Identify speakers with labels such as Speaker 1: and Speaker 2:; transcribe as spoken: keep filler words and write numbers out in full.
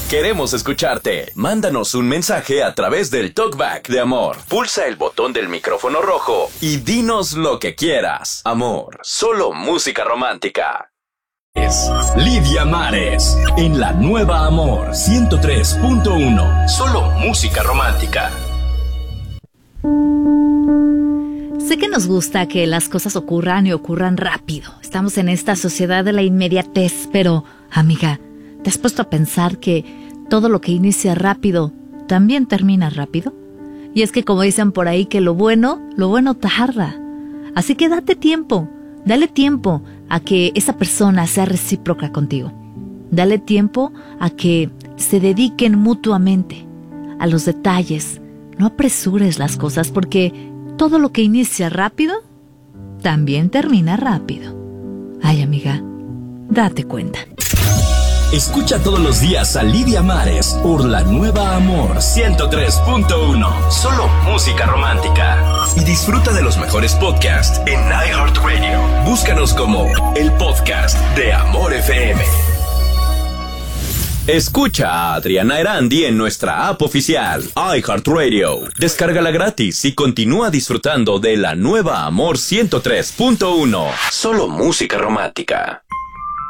Speaker 1: Queremos escucharte. Mándanos un mensaje a través del Talkback de Amor. Pulsa el botón del micrófono rojo y dinos lo que quieras. Amor, solo música romántica.
Speaker 2: Es Lidia Mares en la nueva Amor ciento tres punto uno. Solo música romántica.
Speaker 3: Sé que nos gusta que las cosas ocurran y ocurran rápido. Estamos en esta sociedad de la inmediatez, pero, amiga, ¿te has puesto a pensar que todo lo que inicia rápido también termina rápido? Y es que como dicen por ahí que lo bueno, lo bueno tarda. Así que date tiempo, dale tiempo a que esa persona sea recíproca contigo. Dale tiempo a que se dediquen mutuamente a los detalles. No apresures las cosas porque todo lo que inicia rápido también termina rápido. Ay, amiga, date cuenta.
Speaker 2: Escucha todos los días a Lidia Mares por la nueva Amor ciento tres punto uno. Solo música romántica. Y disfruta de los mejores podcasts en iHeartRadio. Búscanos como el podcast de Amor F M.
Speaker 1: Escucha a Adriana Erandi en nuestra app oficial, iHeartRadio. Descárgala gratis y continúa disfrutando de la nueva Amor ciento tres punto uno. Solo música romántica.